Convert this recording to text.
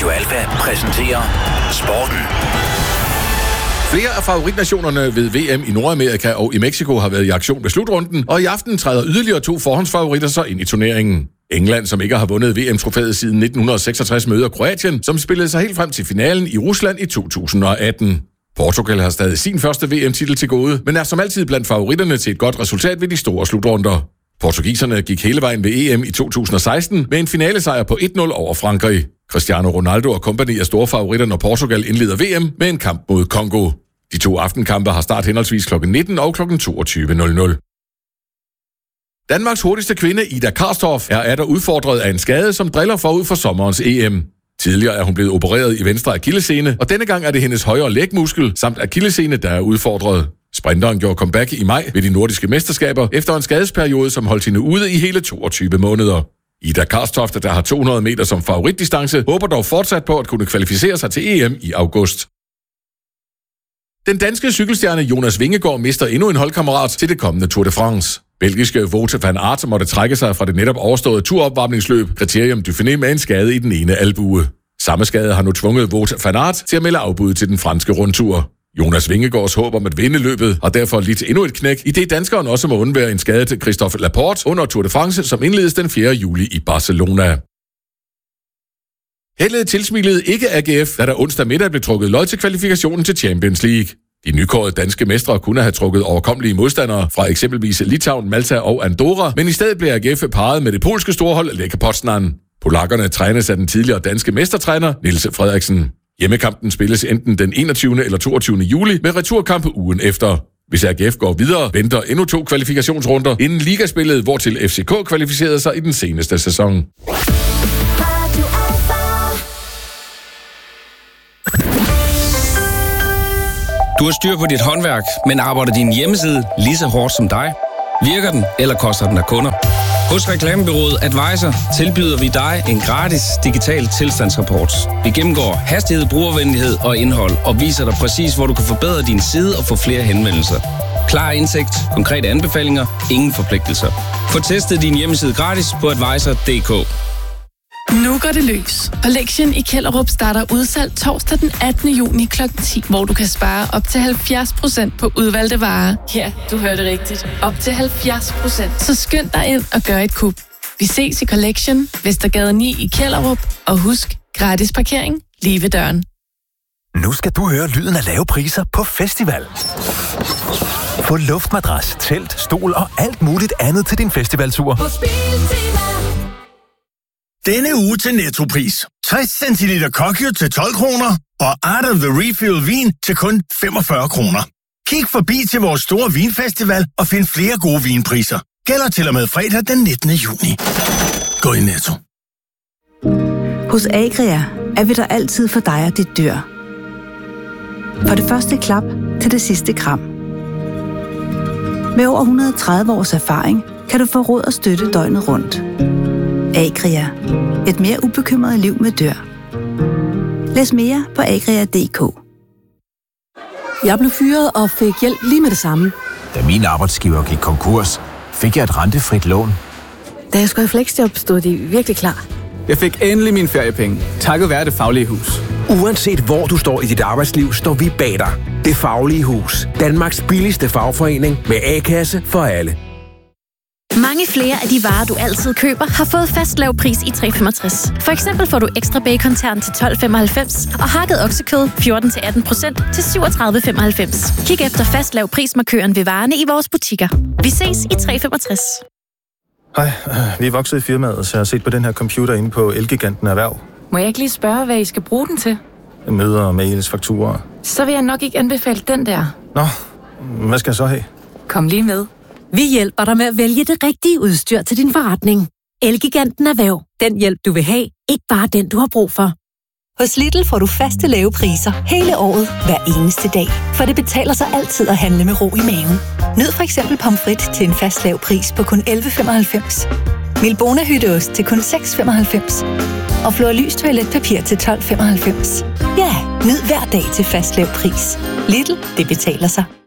Radio Alfa præsenterer Sporten. Flere af favoritnationerne ved VM i Nordamerika og i Mexico har været i aktion ved slutrunden, og i aften træder yderligere 2 forhåndsfavoritter så ind i turneringen. England, som ikke har vundet VM-trofæet siden 1966, møder Kroatien, som spillede sig helt frem til finalen i Rusland i 2018. Portugal har stadig sin første VM-titel til gode, men er som altid blandt favoritterne til et godt resultat ved de store slutrunder. Portugiserne gik hele vejen ved EM i 2016 med en finalesejr på 1-0 over Frankrig. Cristiano Ronaldo og kompagni er store favoritter, når Portugal indleder VM med en kamp mod Congo. De 2 aftenkampe har start henholdsvis kl. 19 og kl. 22.00. Danmarks hurtigste kvinde, Ida Karstorff, er atter udfordret af en skade, som driller forud for sommerens EM. Tidligere er hun blevet opereret i venstre akillessene, og denne gang er det hendes højre lægmuskel samt akillessene, der er udfordret. Sprinteren gjorde comeback i maj ved de nordiske mesterskaber efter en skadesperiode, som holdt hende ude i hele 22 måneder. Ida Karstorff, der har 200 meter som favoritdistance, håber dog fortsat på at kunne kvalificere sig til EM i august. Den danske cykelstjerne Jonas Vingegaard mister endnu en holdkammerat til det kommende Tour de France. Belgiske Wout van Aert måtte trække sig fra det netop overståede turopvarmningsløb Criterium Dauphiné med en skade i den ene albue. Samme skade har nu tvunget Wout van Aert til at melde afbud til den franske rundtur. Jonas Vingegaards håb om at vinde løbet har derfor lidt endnu et knæk, i det danskeren også må undvære en skade til Christophe Laporte under Tour de France, som indledes den 4. juli i Barcelona. Heldet tilsmilede ikke AGF, da der onsdag middag blev trukket lod til kvalifikationen til Champions League. De nykårede danske mestre kunne have trukket overkommelige modstandere fra eksempelvis Litauen, Malta og Andorra, men i stedet blev AGF parret med det polske storhold Lech Poznan. Polakkerne trænes af den tidligere danske mestertræner Niels Frederiksen. Hjemmekampen spilles enten den 21. eller 22. juli med returkampe ugen efter. Hvis AGF går videre, venter endnu 2 kvalifikationsrunder inden ligaspillet, hvortil FCK kvalificerede sig i den seneste sæson. Du har styr på dit håndværk, men arbejder din hjemmeside lige så hårdt som dig? Virker den, eller koster den af kunder? Hos Reklamebureauet Advisor tilbyder vi dig en gratis digital tilstandsrapport. Vi gennemgår hastighed, brugervenlighed og indhold og viser dig præcis, hvor du kan forbedre din side og få flere henvendelser. Klar indsigt, konkrete anbefalinger, ingen forpligtelser. Få testet din hjemmeside gratis på advisor.dk. Nu går det løs. Og Lektien i Kjellerup starter udsalg torsdag den 18. juni kl. 10, hvor du kan spare op til 70% på udvalgte varer. Ja, du hørte rigtigt. Op til 70%. Så skynd dig ind og gør et kup. Vi ses i Collection, Vestergade 9 i Kjellerup. Og husk, gratis parkering lige ved døren. Nu skal du høre lyden af lave priser på festival. Få luftmadras, telt, stol og alt muligt andet til din festivaltur. Denne uge til Nettopris. 60 cl Kokyo til 12 kroner og Art of the Refill vin til kun 45 kroner. Kig forbi til vores store vinfestival og find flere gode vinpriser. Gælder til og med fredag den 19. juni. Gå i Netto. Hos Agria er vi der altid for dig og dit dyr. For det første klap til det sidste kram. Med over 130 års erfaring kan du få råd og støtte døgnet rundt. Agria. Et mere ubekymret liv med dyr. Læs mere på agria.dk. Jeg blev fyret og fik hjælp lige med det samme. Da min arbejdsgiver gik konkurs, fik jeg et rentefrit lån. Da jeg skulle have fleksjob, stod de virkelig klar. Jeg fik endelig mine feriepenge, takket være Det Faglige Hus. Uanset hvor du står i dit arbejdsliv, står vi bag dig. Det Faglige Hus. Danmarks billigste fagforening med A-kasse for alle. Mange flere af de varer, du altid køber, har fået fast lav pris i 365. For eksempel får du ekstra bacon-tern til 12,95 og hakket oksekød 14-18% til 37,95. Kig efter fast lav prismarkøren ved varerne i vores butikker. Vi ses i 365. Hej, vi er vokset i firmaet, så jeg har set på den her computer inde på Elgiganten Erhverv. Må jeg ikke lige spørge, hvad I skal bruge den til? Møder, mails, fakturer. Så vil jeg nok ikke anbefale den der. Nå, hvad skal jeg så have? Kom lige med. Vi hjælper dig med at vælge det rigtige udstyr til din forretning. Elgiganten Erhverv. Den hjælp, du vil have. Ikke bare den, du har brug for. Hos Lidl får du faste lave priser hele året, hver eneste dag. For det betaler sig altid at handle med ro i maven. Nyd for eksempel pomfrit til en fast lav pris på kun 11,95. Milbona hytteost til kun 6,95. Og Florlys toiletpapir til 12,95. Ja, nyd hver dag til fast lav pris. Lidl, det betaler sig.